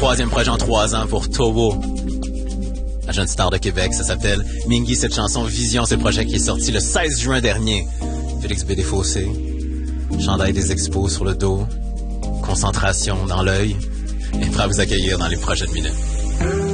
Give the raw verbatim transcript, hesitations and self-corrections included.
troisième projet en trois ans pour Tobo, la jeune star de Québec. Ça s'appelle Mingy, cette chanson Vision. C'est le projet qui est sorti le seize juin dernier. Félix B. Desfossés, chandail des expos sur le dos, concentration dans l'œil, et prêt à vous accueillir dans les prochaines minutes.